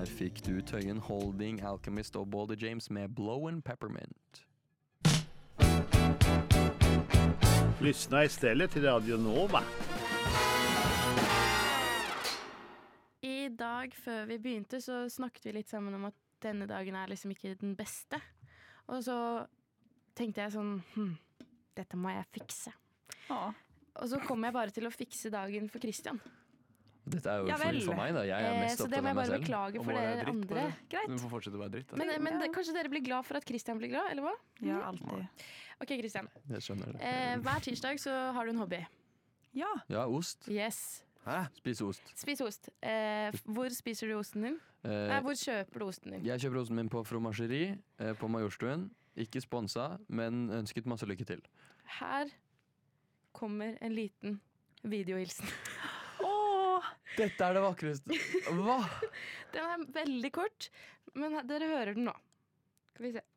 Der fikk du Tøyen Holding, Alchemist og Baldy James med Blowin' Peppermint. Lyssna istället till Radio Nova. I dag, før vi begynte, så snakket vi litt sammen om at denne dagen er liksom ikke den beste. Og så tenkte jeg sånn, dette må jeg fikse. Og så kom jeg bare til å fikse dagen for Christian. Dette er jo for meg da, jeg er mest så det opptatt må av jeg meg bare selv. beklage for dere andre. Greit. Du får fortsette å være dritt. Men kanskje dere blir glad for at Christian blir glad, eller hva? Ja, alltid. Ok, Christian. Jeg skjønner det. Hver tirsdag så har du en hobby. Ja. Ja, ost. Yes. Hæ? Spis ost. Spis ost. Hvor spiser du osten din? Hvor kjøper du osten din? Jeg kjøper osten min på Fromageri på Majorstuen. Ikke sponsa, men ønsket masse lykke til. Her kommer en liten videohilsen. Dette er det vakreste. Hva? Den er veldig kort, men dere hører den nå. Skal vi se.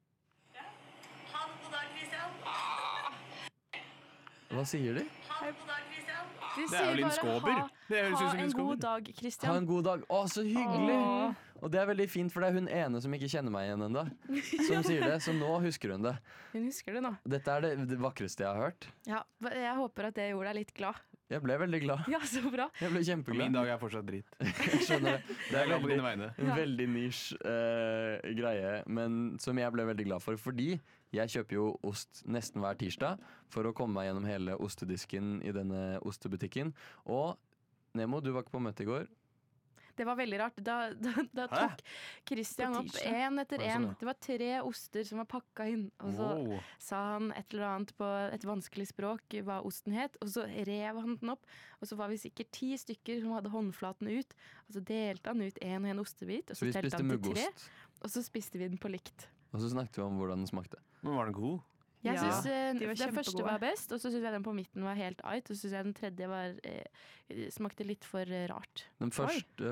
Ha en god dag, Christian. Hva sier de? Ha en god dag, Christian. De Det er jo Linn Skåber. Det høres ut som ha Linn en Skåber. god dag, Ha Christian. en god dag. Å, så hyggelig! Og det er veldig fint, for det er hun ene som ikke kjenner meg igjen enda, som sier det, så nå husker hun det. Hun husker det nå. Dette er det vakreste jeg har hørt. Ja, jeg håper at det gjorde deg litt glad. Jeg ble veldig glad. Ja, så bra. Jeg ble Min kjempeglad. dag er fortsatt dritt. Jeg skjønner det. Det Jeg er er glad på dine veldig, vegne. en veldig nisj greie, men som jeg ble veldig glad for, fordi jeg kjøper jo ost nesten hver tirsdag for å komme meg gjennom hele ostedisken i denne ostebutikken. Og Nemo, du var ikke på møte i går. Det var veldig rart. Da tok Christian På opp tirsdag? en etter Var det en. sånn, ja? Det var 3 oster som var pakka inn. Og så Wow. sa han et eller annet på et vanskelig språk hva osten het, og så rev han den opp. Og så var vi sikkert 10 stykker som hadde håndflaten ut, og så delte han ut en og en ostebit, og Så så vi telte spiste han til 3, muggost, og så spiste vi den på likt. og så snakket vi om hvordan den smakte. Men var den god? Jeg Ja, synes de var den første kjempegode. var best, og så synes jeg den på midten var helt ait, og så synes jeg den tredje smakte litt for rart. Den første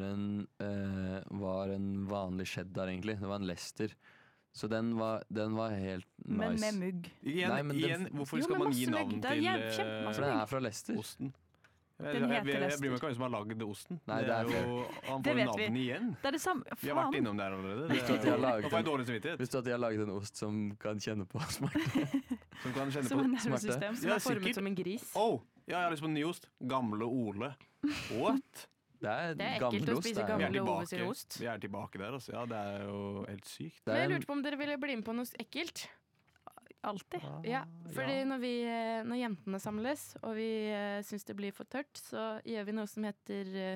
var en vanlig cheddar, egentlig. Det var en Leicester. Så den var helt nice. Men med mugg. Igjen, Nei, men den- hvorfor Jo, skal men man gi masse navn mugg. Det er til kjempemasse For den er fra Leicester. osten? Den heter Jeg Leicester. bryr meg ikke om hvem som har lagd osten. Nei, det er jo, han Det får vet jo vi. navnet igjen. Det er det samme. Vi har vært Faen. innom der allerede. Visste du at de har laget Nå får jeg den? dårlig samvittighet. Visste du at de har laget en ost som kan kjenne på smerte? Som kan kjenne Som på en nervesystem som Ja, er formet sikkert. som en gris. Oh, ja, jeg har lyst på en ny ost. Gamle Ole. What? Det er, Det er ekkelt gammel å ost. spise det er- gammel Vi er Ove sin tilbake. ost. Vi er tilbake der, altså. Ja, det er jo helt sykt. Det Men er jeg en, lurte på om dere ville bli med på noe ekkelt. Alltid. Ja, fordi når jentene samles, og vi syns det blir for tørt, så gjør vi noe som heter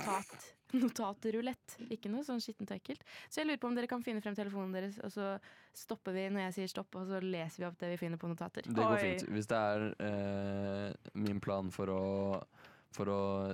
notatrulett. Ikke noe sånn skittent og ekkelt. Så jeg lurer på om dere kan finne frem telefonen deres, og så stopper vi når jeg sier stopp, og så leser vi opp det vi finner på notater. det går Oi. fint. Hvis det er min plan for å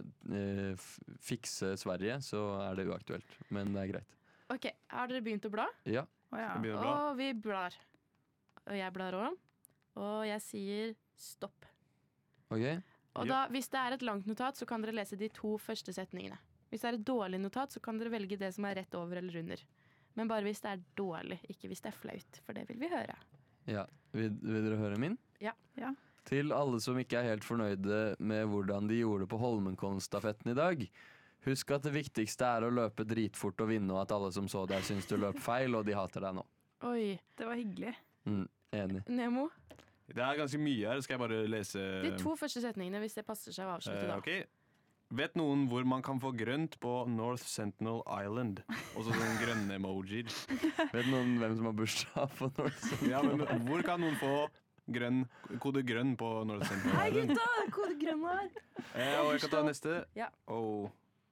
fikse Sverige, så er det uaktuelt. Men det er greit. Ok, har dere begynt å bla? Ja. Å ja. Det blir jo bra. Og vi blar. Og jeg blar òg. Og jeg sier stopp. OK? Og da, hvis det er et langt notat, så kan dere lese de 2 første setningene. Hvis det er et dårlig notat, så kan dere velge det som er rett over eller under. Men bare hvis det er dårlig, ikke hvis det er flaut, for det vil vi høre. Ja. Vil dere høre min? Ja. Ja. Til alle som ikke er helt fornøyde med hvordan de gjorde det på Holmenkollstafetten i dag. Husk at det viktigste er å løpe dritfort og vinne, og at alle som så deg syns du løp feil, og de hater deg nå. Oi. Det var hyggelig. Enig. Nemo, Det er ganske mye her. Skal jeg bare lese de 2 første setningene, hvis det passer seg å avslutte da. Ok. Vet noen hvor man kan få grønt på North Sentinel Island? Og så sånn grønne emojier. Vet noen hvem som har bursdag på Norse? Ja, men hvor kan noen få kode grønn på North Sentinel Island? Kode grønn her. Og jeg kan ta neste. Ja. Oh.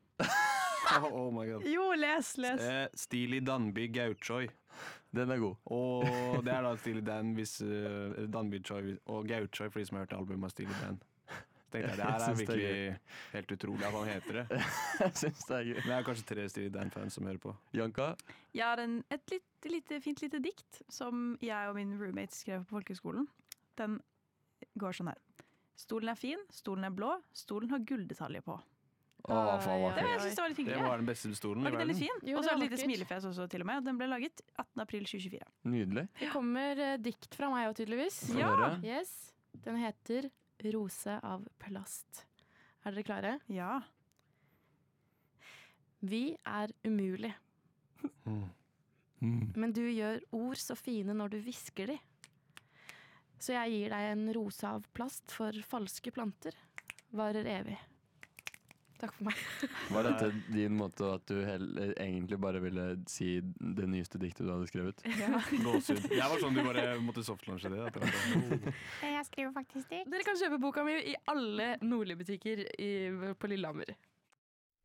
Oh my god. Jo, les. Stil i Danby Gauchoy. Den er god. Og det er da Stil i Dan hvis Danby Choy og Gauchoy for de som har hørt albumet av Stil i Dan. Så tenkte jeg, det her Jeg er synes det er virkelig helt utrolig at han heter det. Jeg syns det er gøy. Men det er kanskje 3 Stil i Dan-fans som hører på. Janka? Jeg har et fint lite dikt som jeg og min roommate skrev på folkehøgskolen. Den går sånn her. Stolen er fin, stolen er blå, stolen har gulldetaljer på. Å, faen, hva Det, fint. jeg synes det var litt Det hyggelig. var den beste stolen i Var ikke den litt verden. fin? Jo, Og det så var et lite vakkert. smilefjes også, til og med. Den ble laget 18. april 2024. Nydelig. Det kommer dikt fra meg òg, tydeligvis. Få Ja. høre. Yes. Den heter 'Rose av plast'. Er dere klare? Ja. Vi er umulig, men du gjør ord så fine når du hvisker de. Så jeg gir deg en rose av plast for falske planter. Varer evig. Takk for meg. Var dette din måte at du egentlig bare ville si det nyeste diktet du hadde skrevet? Gåsehud. Jeg var sånn du bare måtte softlaunche det. Jeg skriver faktisk dikt. Dere kan kjøpe boka mi i alle Nordli-butikker på Lillehammer.